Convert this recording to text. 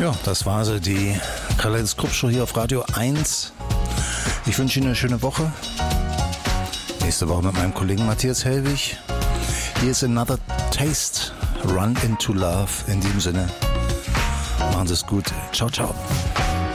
Ja, das war sie, die Kaleidoskop-Show hier auf Radio 1. Ich wünsche Ihnen eine schöne Woche. Nächste Woche mit meinem Kollegen Matthias Hellwig. Hier ist Another Taste, Run into Love. In diesem Sinne, machen Sie es gut. Ciao, ciao.